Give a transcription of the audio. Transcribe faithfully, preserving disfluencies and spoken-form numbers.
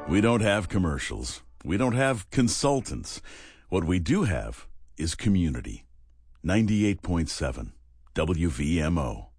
We don't have commercials. We don't have consultants. What we do have is community. ninety-eight point seven W V M O.